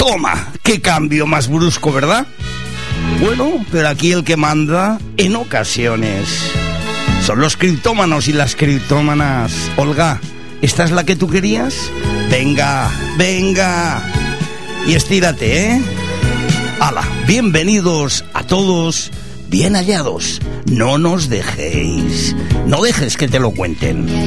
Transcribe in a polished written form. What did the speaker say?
Toma, qué cambio más brusco, ¿verdad? Bueno, pero aquí el que manda, en ocasiones, son los criptómanos y las criptómanas. Olga, ¿esta es la que tú querías? Venga, venga. Y estírate, ¿eh? ¡Hala! Bienvenidos a todos, bien hallados. No nos dejéis. No dejes que te lo cuenten.